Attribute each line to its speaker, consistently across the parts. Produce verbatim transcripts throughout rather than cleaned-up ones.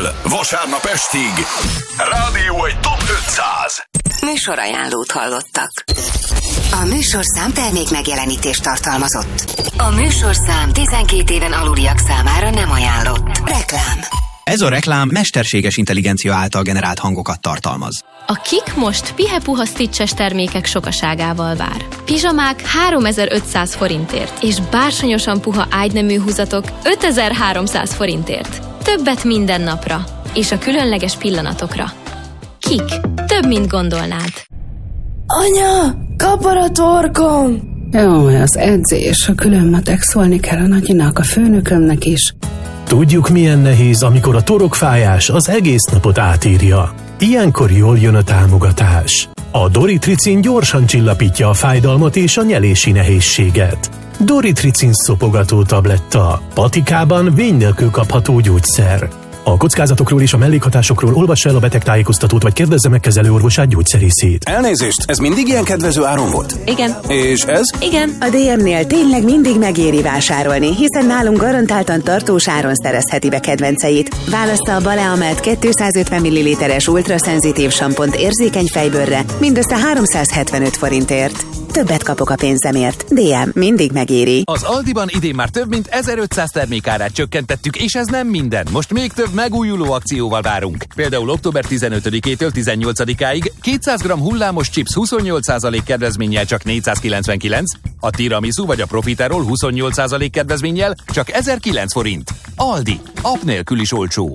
Speaker 1: vasárnap estig Rádió egy Top ötszáz
Speaker 2: Műsorajánlót hallottak. A műsorszám termék megjelenítést tartalmazott. A műsorszám tizenkét éven aluliak számára nem ajánlott. Reklám.
Speaker 3: Ez a reklám mesterséges intelligencia által generált hangokat tartalmaz.
Speaker 4: A Kik most pihe-puha stitches termékek sokaságával vár. Pizsamák háromezer-ötszáz forintért, és bársonyosan puha ágynemű húzatok ötezer-háromszáz forintért. Többet minden napra, és a különleges pillanatokra. Kik. Több, mint gondolnád.
Speaker 5: Anya, kapar a torkom!
Speaker 6: Jó, az edzés, a külön matek, szólni kell a nagyinak, a főnökömnek is.
Speaker 7: Tudjuk, milyen nehéz, amikor a torokfájás az egész napot átírja. Ilyenkor jól jön a támogatás. A Doritricin gyorsan csillapítja a fájdalmat és a nyelési nehézséget. Doritricin szopogató tabletta. Patikában vény nélkül kapható gyógyszer. A kockázatokról és a mellékhatásokról olvass el a betegtájékoztatót, vagy kérdezze meg kezelőorvosát, gyógyszerészét.
Speaker 8: Elnézést, ez mindig ilyen kedvező áron volt?
Speaker 4: Igen.
Speaker 8: És ez?
Speaker 4: Igen.
Speaker 9: A dé em-nél tényleg mindig megéri vásárolni, hiszen nálunk garantáltan tartós áron szerezheti be kedvenceit. Válassza a Baleamelt kétszázötven milliliteres ultraszenzitív sampont érzékeny fejbőrre mindössze háromszázhetvenöt forintért. Többet kapok a pénzemért. dé em mindig megéri.
Speaker 10: Az Aldiban idén már több mint ezerötszáz termékárát csökkentettük, és ez nem minden. Most még több megújuló akcióval várunk. Például október tizenötödikétől tizennyolcadikáig kétszáz gramm hullámos chips huszonnyolc százalék kedvezménnyel csak négyszázkilencvenkilenc, a tiramisu vagy a profiterol huszonnyolc százalék kedvezménnyel csak ezerkilenc forint. Aldi. App nélkül is olcsó.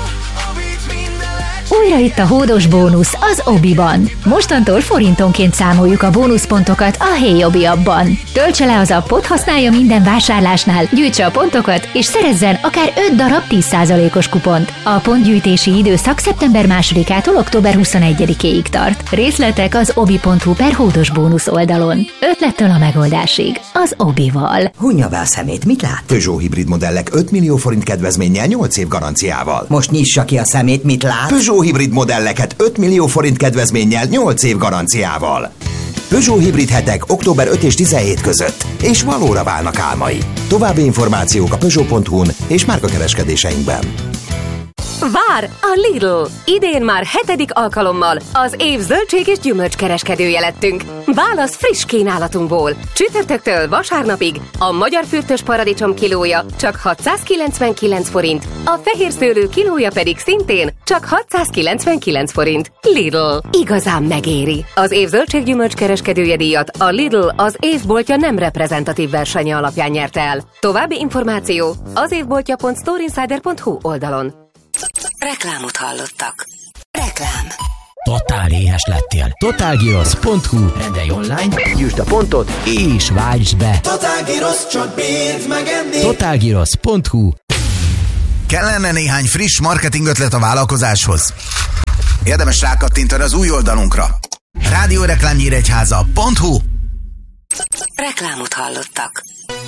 Speaker 11: Újra itt a hódos bónusz az Obiban. Mostantól forintonként számoljuk a bónuszpontokat a Hey Obi appban. Töltse le az appot, használja minden vásárlásnál, gyűjtse a pontokat, és szerezzen akár öt darab tíz százalékos kupont. A pontgyűjtési időszak szeptember másodikától október huszonegyedikéig tart. Részletek az obi pont hu per hódos bónusz oldalon. Ötlettől a megoldásig. Az Obival.
Speaker 12: Hunja be a szemét, mit lát? Peugeot hibrid modellek öt millió forint kedvezménnyel nyolc év garanciával.
Speaker 13: Most nyissa ki a szemét, mit lát?
Speaker 12: Peugeot hibrid modelleket öt millió forint kedvezménnyel nyolc év garanciával. Peugeot hibrid hetek október ötödike és tizenhetedike között, és valóra válnak álmai. További információk a peugeot pont hu-n és márkakereskedéseinkben.
Speaker 14: Vár a Lidl! Idén már hetedik alkalommal az év zöldség és gyümölcskereskedője lettünk. Válasz friss kínálatunkból. Csütörtöktől vasárnapig a magyar fürtös paradicsom kilója csak hatszázkilencvenkilenc forint, a fehér szőlő kilója pedig szintén csak hatszázkilencvenkilenc forint. Lidl. Igazán megéri. Az év zöldség gyümölcskereskedője díjat a Lidl az évboltja nem reprezentatív versenye alapján nyerte el. További információ az évboltja pont storeinsider pont hu oldalon.
Speaker 2: Reklámot hallottak. Reklám.
Speaker 15: Totál éhes lettél. Totálgyrosz pont hu. Rendelj online, gyűjtsd a pontot, és vágysz be.
Speaker 16: Totálgyrosz, csak bírd megenni.
Speaker 15: Totálgyrosz pont hu.
Speaker 17: Kellene néhány friss marketing ötlet a vállalkozáshoz? Érdemes rákattintani az új oldalunkra. rádióreklámnyíregyháza pont hu.
Speaker 2: Reklámot hallottak.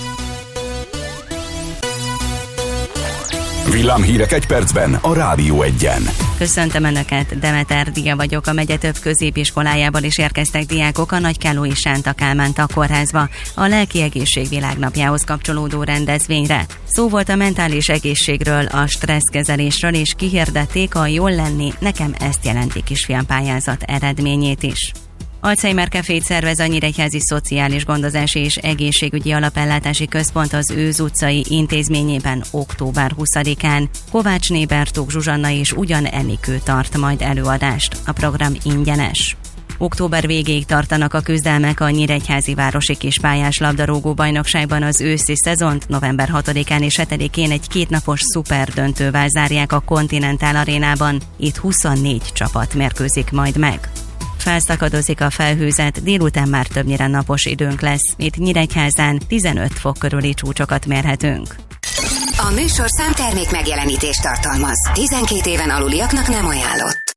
Speaker 1: Villámhírek egy percben a Rádió egyen.
Speaker 18: Köszöntöm Önöket, Demeter Dia vagyok. A megye több középiskolájából is érkeztek diákok a Nagykálói Sánta Kálmán Kórházba a Lelki Egészség Világnapjához kapcsolódó rendezvényre. Szó volt a mentális egészségről, a stresszkezelésről, és kihirdették a Jól lenni, nekem ezt jelenti kisfiam pályázat eredményét is. Alzheimer Cafét szervez a Nyíregyházi Szociális Gondozási és Egészségügyi Alapellátási Központ az Őz utcai intézményében október huszadikán. Kovácsné Bertók Zsuzsanna és Ugyan Enikő tart majd előadást. A program ingyenes. Október végéig tartanak a küzdelmek a Nyíregyházi Városi Kispályás Labdarúgó Bajnokságban. Az őszi szezont november hatodikán és hetedikén egy kétnapos szuperdöntővel zárják a Continental Arénában. Itt huszonnégy csapat mérkőzik majd meg. Felszakadozik a felhőzet, délután már többnyire napos időnk lesz. Itt Nyíregyházán tizenöt fok körüli csúcsokat mérhetünk.
Speaker 2: A műsorszám termék megjelenítést tartalmaz. tizenkét éven aluliaknak nem ajánlott.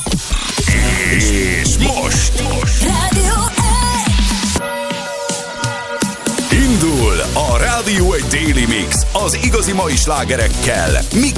Speaker 1: És most, most.
Speaker 2: Rádió
Speaker 1: Indul a Rádió egy Daily Mix az igazi mai slágerekkel.